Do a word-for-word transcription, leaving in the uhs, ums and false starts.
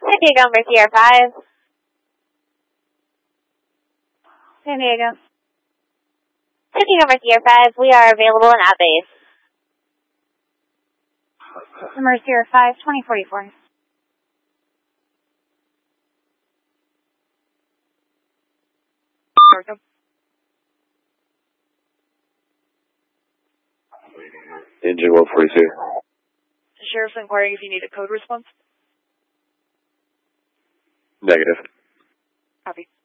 San Diego, number Sierra five. San Diego. San Diego, number Sierra five, we are available in at base. Number Sierra five, twenty forty-four. Engine one forty-two. Sheriff's inquiring if you need a code response. Negative. Copy.